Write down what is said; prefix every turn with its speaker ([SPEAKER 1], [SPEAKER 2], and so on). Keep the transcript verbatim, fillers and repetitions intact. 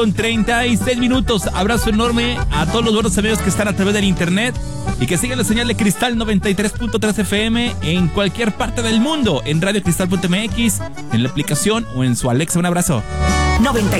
[SPEAKER 1] Con treinta y seis minutos. Abrazo enorme a todos los buenos amigos que están a través del internet y que siguen la señal de Cristal noventa y tres punto tres F M en cualquier parte del mundo, en radio cristal punto m x, en la aplicación o en su Alexa. Un abrazo.
[SPEAKER 2] noventa